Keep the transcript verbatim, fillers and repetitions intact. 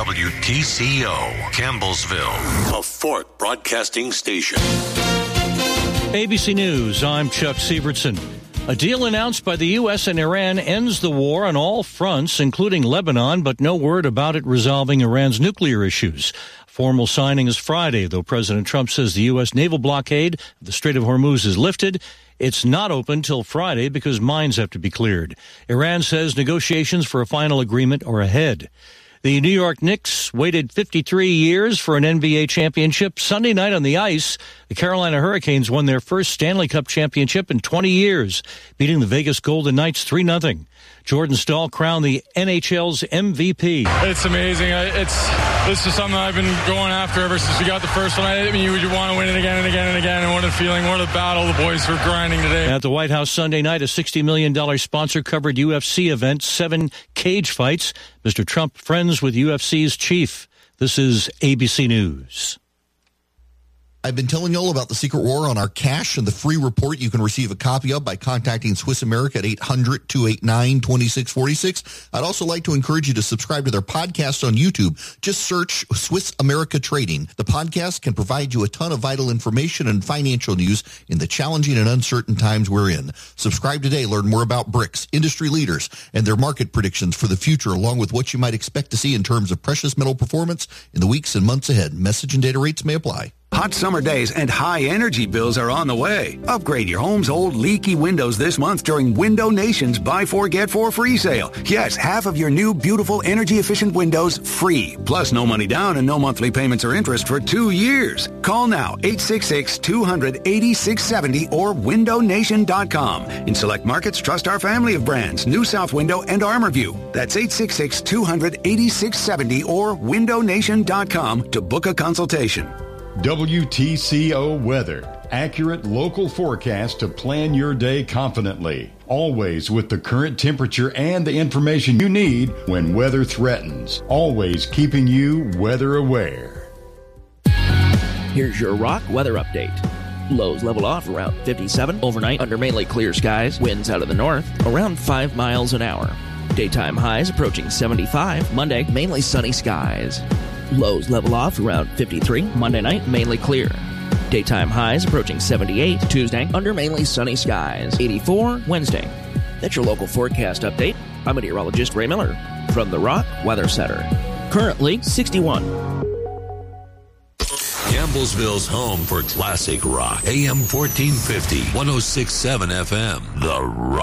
W T C O, Campbellsville, a Fort Broadcasting Station. A B C News, I'm Chuck Sievertson. A deal announced by the U S and Iran ends the war on all fronts, including Lebanon, but no word about it resolving Iran's nuclear issues. Formal signing is Friday, though President Trump says the U S naval blockade of the Strait of Hormuz is lifted. It's not open till Friday because mines have to be cleared. Iran says negotiations for a final agreement are ahead. The New York Knicks waited fifty-three years for an N B A championship. Sunday night on the ice, the Carolina Hurricanes won their first Stanley Cup championship in twenty years, beating the Vegas Golden Knights three nothing. Jordan Staal crowned the N H L's M V P. It's amazing. It's This is something I've been going after ever since we got the first one. I mean, you would want to win it again and again and again, and what a feeling, what a battle the boys were grinding today. At the White House Sunday night, a sixty million dollars sponsor-covered U F C event, seven cage fights. Mister Trump friends with U F C's chief. This is A B C News. I've been telling you all about the secret war on our cash and the free report you can receive a copy of by contacting Swiss America at eight hundred, two eight nine, two six four six. I'd also like to encourage you to subscribe to their podcast on YouTube. Just search Swiss America Trading. The podcast can provide you a ton of vital information and financial news in the challenging and uncertain times we're in. Subscribe today. Learn more about BRICS, industry leaders, and their market predictions for the future, along with what you might expect to see in terms of precious metal performance in the weeks and months ahead. Message and data rates may apply. Hot summer days and high energy bills are on the way. Upgrade your home's old leaky windows this month during Window Nation's Buy Four, Get Four free sale. Yes, half of your new beautiful energy efficient windows free. Plus no money down and no monthly payments or interest for two years. Call now, eight six six, two hundred, eighty-six seventy or window nation dot com. In select markets, trust our family of brands, New South Window and ArmorView. That's eight six six, two hundred, eighty-six seventy or window nation dot com to book a consultation. W T C O Weather. Accurate local forecast to plan your day confidently. Always with the current temperature and the information you need when weather threatens. Always keeping you weather aware. Here's your Rock weather update. Lows level off around fifty-seven. Overnight under mainly clear skies. Winds out of the north around five miles an hour. Daytime highs approaching seventy-five. Monday, mainly sunny skies. Lows level off around fifty-three. Monday night, mainly clear. Daytime highs approaching seventy-eight. Tuesday, under mainly sunny skies. eighty-four Wednesday. That's your local forecast update. I'm meteorologist Ray Miller from the Rock Weather Center. Currently sixty-one. Campbellsville's home for classic rock. A M fourteen fifty, one oh six point seven F M. The Rock.